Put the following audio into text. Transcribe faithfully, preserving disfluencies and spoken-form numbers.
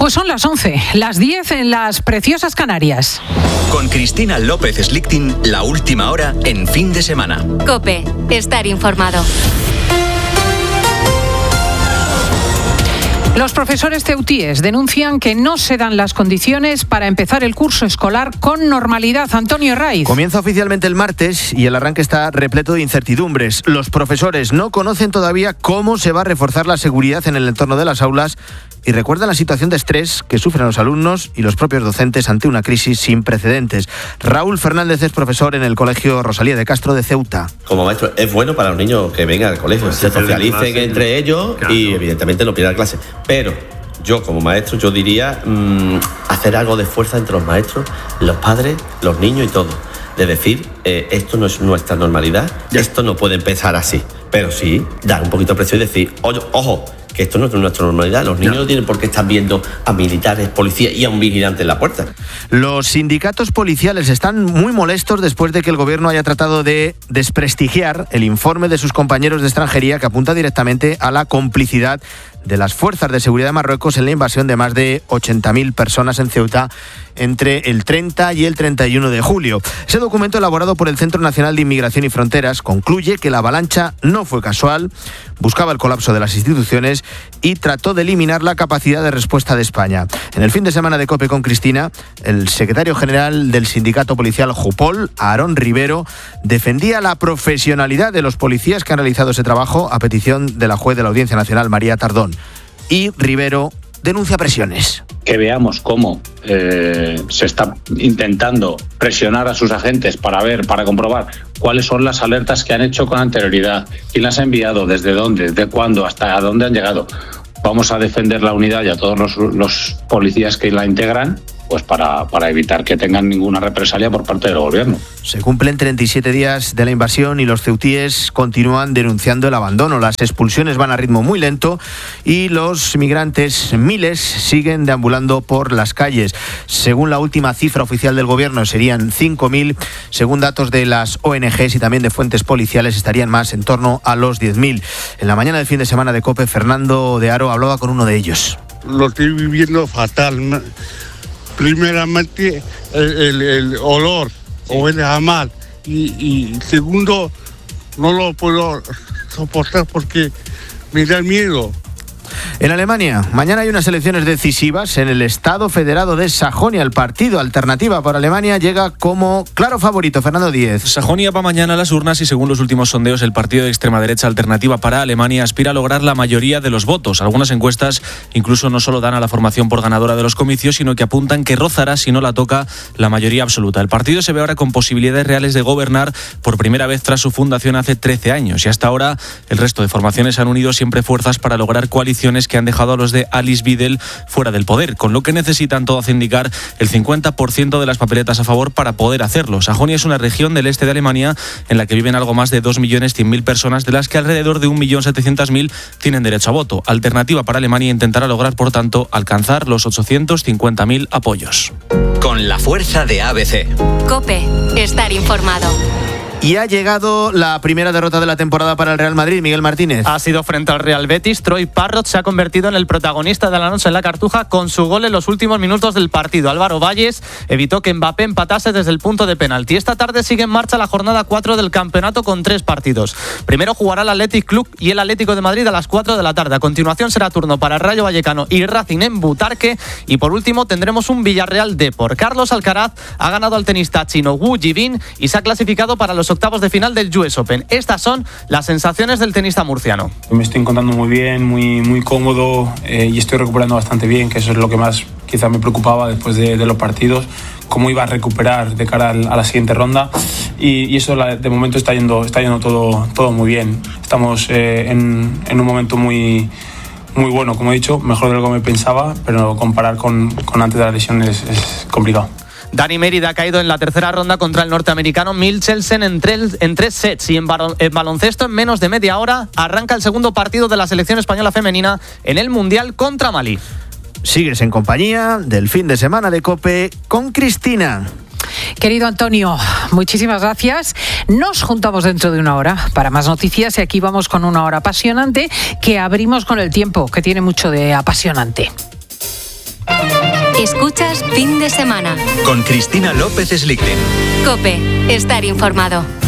Pues son las once, las diez en las preciosas Canarias. Con Cristina López Slichting, la última hora en fin de semana. COPE, estar informado. Los profesores ceutíes denuncian que no se dan las condiciones para empezar el curso escolar con normalidad. Antonio Raiz. Comienza oficialmente el martes y el arranque está repleto de incertidumbres. Los profesores no conocen todavía cómo se va a reforzar la seguridad en el entorno de las aulas y recuerdan la situación de estrés que sufren los alumnos y los propios docentes ante una crisis sin precedentes. Raúl Fernández es profesor en el Colegio Rosalía de Castro de Ceuta. Como maestro, es bueno para los niños que vengan al colegio, se socialicen entre ellos y evidentemente no pierdan clase. Pero yo como maestro, yo diría mmm, hacer algo de fuerza entre los maestros, los padres, los niños y todo. De decir, eh, esto no es nuestra normalidad, ya. Esto no puede empezar así. Pero sí, dar un poquito de presión y decir, oye, ojo, que esto no es nuestra normalidad. Los niños no. no tienen por qué estar viendo a militares, policías y a un vigilante en la puerta. Los sindicatos policiales están muy molestos después de que el gobierno haya tratado de desprestigiar el informe de sus compañeros de extranjería que apunta directamente a la complicidad de las fuerzas de seguridad de Marruecos en la invasión de más de ochenta mil personas en Ceuta entre el treinta y el treinta y uno de julio. Ese documento, elaborado por el Centro Nacional de Inmigración y Fronteras, concluye que la avalancha no fue casual, buscaba el colapso de las instituciones y trató de eliminar la capacidad de respuesta de España. En el fin de semana de COPE con Cristina, el secretario general del sindicato policial Jupol, Aarón Rivero, defendía la profesionalidad de los policías que han realizado ese trabajo a petición de la juez de la Audiencia Nacional, María Tardón. Y Rivero denuncia presiones. Que veamos cómo eh, se está intentando presionar a sus agentes para ver, para comprobar cuáles son las alertas que han hecho con anterioridad, quién las ha enviado, desde dónde, de cuándo, hasta dónde han llegado. Vamos a defender la unidad y a todos los, los policías que la integran, pues para, para evitar que tengan ninguna represalia por parte del gobierno. Se cumplen treinta y siete días de la invasión y los ceutíes continúan denunciando el abandono. Las expulsiones van a ritmo muy lento y los migrantes, miles, siguen deambulando por las calles. Según la última cifra oficial del gobierno, serían cinco mil. Según datos de las O N Ges y también de fuentes policiales, estarían más, en torno a los diez mil. En la mañana del fin de semana de COPE, Fernando de Aro hablaba con uno de ellos. Lo estoy viviendo fatal. Primeramente, el, el, el olor, sí. Huele a mal. Y, y segundo, no lo puedo soportar porque me da miedo. En Alemania, mañana hay unas elecciones decisivas en el Estado Federado de Sajonia. El partido Alternativa por Alemania llega como claro favorito. Fernando Díez. Sajonia va mañana a las urnas y según los últimos sondeos el partido de extrema derecha Alternativa para Alemania aspira a lograr la mayoría de los votos. Algunas encuestas incluso no solo dan a la formación por ganadora de los comicios, sino que apuntan que rozará, si no la toca, la mayoría absoluta. El partido se ve ahora con posibilidades reales de gobernar por primera vez tras su fundación hace trece años y hasta ahora el resto de formaciones han unido siempre fuerzas para lograr coaliciones que han dejado a los de Alice Weidel fuera del poder, con lo que necesitan, todo hace indicar, el cincuenta por ciento de las papeletas a favor para poder hacerlo. Sajonia es una región del este de Alemania en la que viven algo más de dos millones cien mil personas, de las que alrededor de un millón setecientos mil tienen derecho a voto. Alternativa para Alemania intentará lograr, por tanto, alcanzar los ochocientos cincuenta mil apoyos. Con la fuerza de A B C. COPE, estar informado. Y ha llegado la primera derrota de la temporada para el Real Madrid, Miguel Martínez. Ha sido frente al Real Betis. Troy Parrott se ha convertido en el protagonista de la noche en la Cartuja con su gol en los últimos minutos del partido. Álvaro Valles evitó que Mbappé empatase desde el punto de penalti. Esta tarde sigue en marcha la jornada cuatro del campeonato con tres partidos. Primero jugará el Athletic Club y el Atlético de Madrid a las cuatro de la tarde. A continuación será turno para el Rayo Vallecano y Racing en Butarque. Y por último tendremos un Villarreal Depor. Carlos Alcaraz ha ganado al tenista chino Wu Jibin y se ha clasificado para los octavos de final del U S Open. Estas son las sensaciones del tenista murciano. Me estoy encontrando muy bien, muy, muy cómodo eh, y estoy recuperando bastante bien, que eso es lo que más quizá me preocupaba después de, de los partidos, cómo iba a recuperar de cara al, a la siguiente ronda y, y eso la, de momento está yendo, está yendo todo, todo muy bien. Estamos eh, en, en un momento muy, muy bueno, como he dicho, mejor de lo que me pensaba, pero comparar con, con antes de la lesión es, es complicado. Dani Mérida ha caído en la tercera ronda contra el norteamericano Michelsen en tres, en tres sets y en, balon, en baloncesto en menos de media hora arranca el segundo partido de la selección española femenina en el Mundial contra Malí. Sigues en compañía del fin de semana de COPE con Cristina. Querido Antonio, muchísimas gracias. Nos juntamos dentro de una hora para más noticias y aquí vamos con una hora apasionante que abrimos con el tiempo, que tiene mucho de apasionante. Escuchas Fin de Semana. Con Cristina López Slichting. COPE. Estar informado.